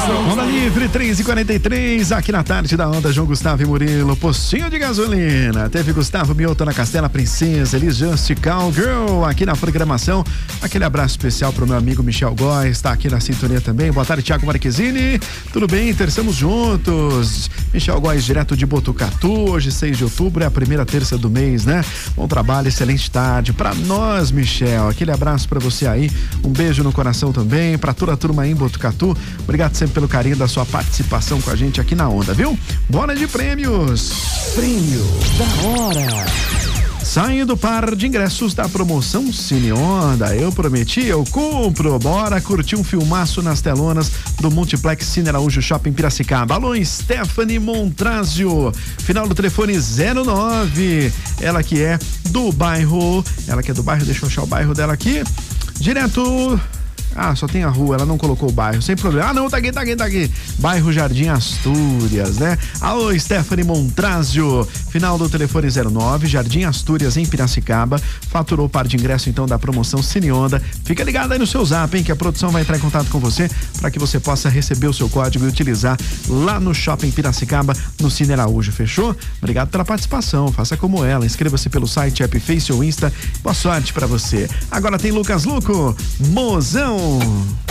Onda Livre 3h43, aqui na tarde da Onda, João Gustavo e Murilo, postinho de gasolina. Teve Gustavo Mioto na Castela Princesa, Elis Just Cowgirl aqui na programação. Aquele abraço especial pro meu amigo Michel Góes, está aqui na sintonia também. Boa tarde, Thiago Marquezine. Tudo bem? Terçamos juntos. Michel Góes, direto de Botucatu. Hoje, 6 de outubro, é a primeira terça do mês, né? Bom trabalho, excelente tarde. Pra nós, Michel, aquele abraço pra você aí. Um beijo no coração também. Pra toda a turma aí em Botucatu. Obrigado sempre pelo carinho da sua participação com a gente aqui na Onda, viu? Bora de prêmios. Prêmio da hora. Saindo par de ingressos da promoção Cine Onda. Eu prometi, eu cumpro. Bora curtir um filmaço nas telonas do Multiplex Cine Araújo Shopping Piracicaba. Alô, Stephanie Montrazio. Final do telefone 09. Ela que é do bairro. Deixa eu achar o bairro dela aqui. Direto. Só tem a rua, ela não colocou o bairro, sem problema. Não, tá aqui. Bairro Jardim Astúrias, né? Alô, Stephanie Montrazio. Final do telefone 09, Jardim Astúrias, em Piracicaba. Faturou o par de ingresso, então, da promoção Cine Onda. Fica ligado aí no seu zap, hein? Que a produção vai entrar em contato com você para que você possa receber o seu código e utilizar lá no Shopping Piracicaba, no Cine Araújo, fechou? Obrigado pela participação, faça como ela. Inscreva-se pelo site, app, Face ou Insta. Boa sorte pra você. Agora tem Lucas Luco, Mozão.